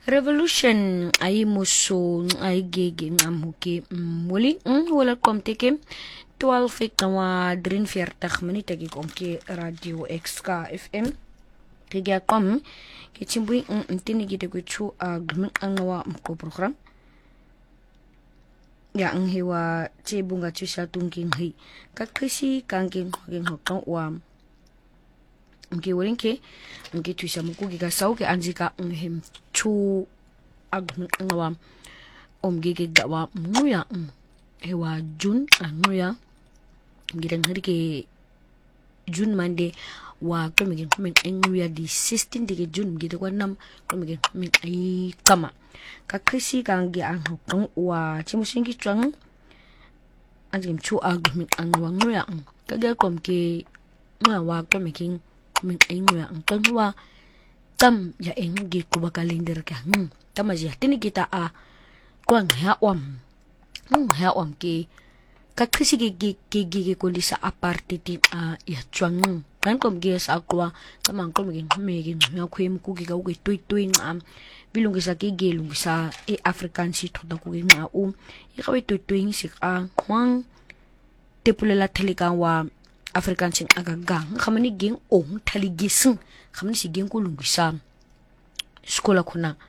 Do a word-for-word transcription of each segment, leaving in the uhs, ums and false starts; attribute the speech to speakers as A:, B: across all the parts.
A: revolution ay muso ay gege ngamuke muli wala komteke twaalf kawa drieënveertig minute ke komke radio X K F M ke ga kom ke chimbui ntini gite ko chu agmen angwa ko program ya anghewa chebunga chusha tungking hi kakisi kangking ngeng hokong wa mke wolinke mke tuisha mukugi ka sauke anjika nghem chu agmen angwa omgege gawa muya hewa jun anuya gidan harike jun mande wa komegen men engwa di sixteen de jun gide kwanam komegen men ai kama kakisi kangi ang hokong wa chimusingi chwang anjim chu agmen angwa nguya kaga komke mwa wa komegen men ai nguya ang wa tam ya engi kuba kalender ka hmm tamaji tini kita a kwang ha om hmm ha om ke kakisi ge ge ge ge ko lisa aparte ti a ya chwang kan kom ge sa kwa tamang kom ge megen ya khwem ku ge ga ku tui tui am bilungi sa ke ge lungi sa e african si thoda ku ge na u i ga tui tui si a kwang tepule la teleka wa african sin aga gang khamani gen ong thali gisin khamani si gen ku lungi sa skola kuna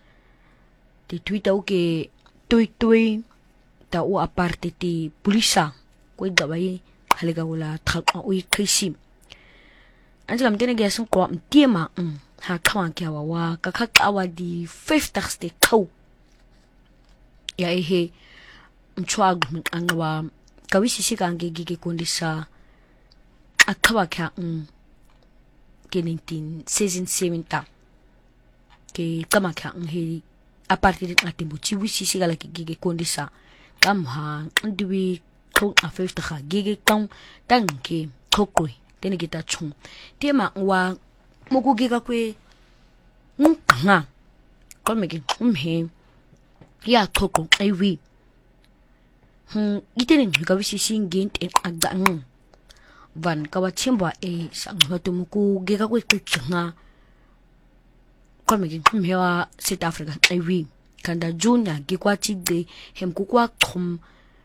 A: ti twitter ke tui tui ta u aparte ti pulisa ko gawai haliga wala thalqa u krisi anjalam tene ga sun ko tiema ha kawan kyawa wa ka khakawa di fifth ste kau ya ehe mchwag angwa kawisi sikange gige kondisa akawa kya um kenintin season seven ta ke kama kya he a partir de atimbo chiwisi sigala ke gige kondisa kam ha ndiwi ko a fifth ha gige kan tanke kokoi tene kita chung tema wa moku giga kwe nga ko mege umhe ya koko aiwi hm itene ga wisi singin en aga ng van kawa chimba e sang hatu muku giga kwe kuchinga ko mege umhe wa South Africa aiwi kanda junior gikwati de hem kukwa khum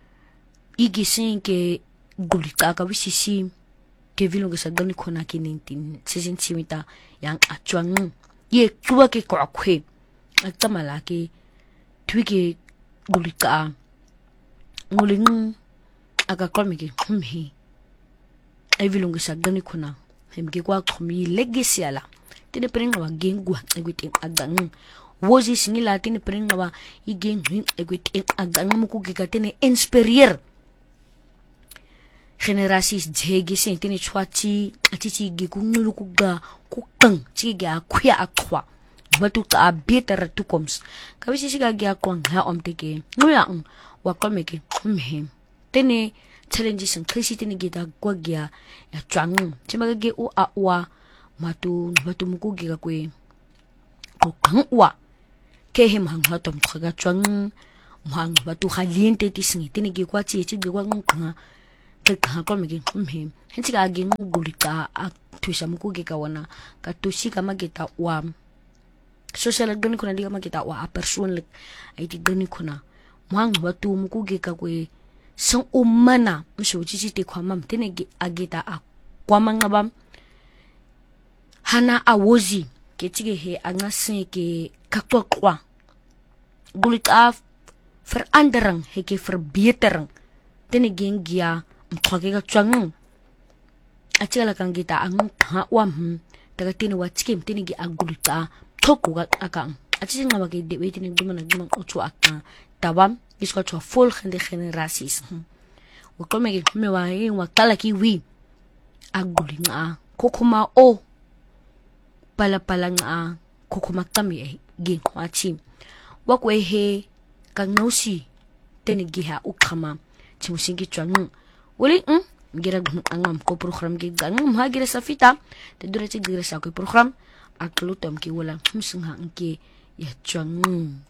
A: igisin ke gulika ka wisisi ke vilunga sa gani khona ke nineteen season simita yang achwang ye tuwa ke ko akhwe atamala ke twike gulika nguling aga komike humhi ai vilunga sa gani khona hem ke kwa khumi legacy ala tine prenga wa gengwa egwite agang wozi singila tini prenga wa igen hin egwite agang muku ke tene inspirer generaties jegi sen tini chwati atiti gi kungulu kuga kukang chiga khya akwa batu ta better toekoms kawisi siga gi akon ha omteke nguya wa komeke mhe tene challenges and krisi tini gita gwagya ya chwang chimaga ge u a wa matu matu muku gi ga kwe kukang wa ke hem hang hatom khaga chwang mhang batu khaliente tisingi tini gi kwati chi gi gwang khanga ka ko mege mhe hensi ga ge ngulika a thuisa muku ge ka wana ka tusi ka mageta wa social gani kuna diga mageta wa a personal ai ti gani kuna mwang watu muku ge ka kwe san umana msho chichi te kwa mam tene ge ageta a kwa mangabam hana awozi ke tige he angase ke kakwa kwa gulika verandering he ke verbetering tene gengia mkhage ga chwang achela kangita ang ha wam daga tini wa chikim tini gi agulta thoku ga aka achi nga wage de weti ni dumana dumang ochu aka tabam isko cho full khende generations wa komege me wa yin wa kala ki wi agulinga kokuma o pala pala nga kokuma kami gi kwachi wa kwe he kangnosi tini gi ha ukama chimusingi chwang wali um gira angam ko program gi gangam ha gira safita te dura ci gira sa ko program ak lutam ki wala musung ha ke ya chwang